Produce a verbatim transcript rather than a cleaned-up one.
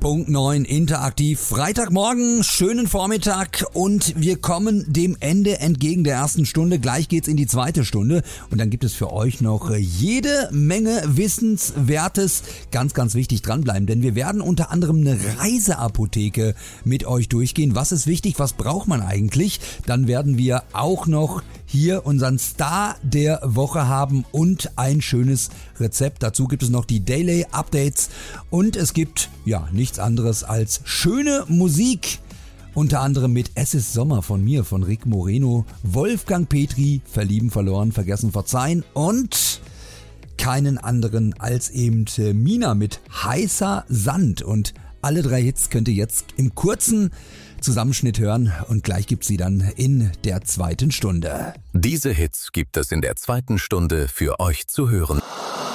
Punkt neun interaktiv. Freitagmorgen, schönen Vormittag und wir kommen dem Ende entgegen der ersten Stunde. Gleich geht's in die zweite Stunde und dann gibt es für euch noch jede Menge Wissenswertes. Ganz, ganz wichtig dranbleiben, denn wir werden unter anderem eine Reiseapotheke mit euch durchgehen. Was ist wichtig? Was braucht man eigentlich? Dann werden wir auch noch hier unseren Star der Woche haben und ein schönes Rezept. Dazu gibt es noch die Daily Updates und es gibt ja nichts anderes als schöne Musik. Unter anderem mit Es ist Sommer von mir, von Rick Moreno, Wolfgang Petri, Verlieben, Verloren, Vergessen, Verzeihen und keinen anderen als eben Mina mit Heißer Sand. Und alle drei Hits könnt ihr jetzt im kurzen Zusammenschnitt hören und gleich gibt's sie dann in der zweiten Stunde. Diese Hits gibt es in der zweiten Stunde für euch zu hören.